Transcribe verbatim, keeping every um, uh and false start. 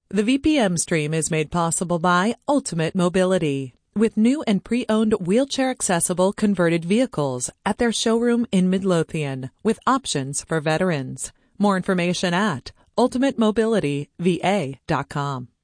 The V P M stream is made possible by Ultimate Mobility, with new and pre-owned wheelchair-accessible converted vehicles at their showroom in Midlothian, with options for veterans. More information at ultimate mobility v a dot com.